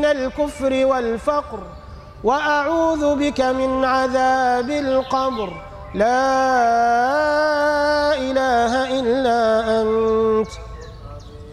الكفر والفقر، وأعوذ بك من عذاب القبر. لا إله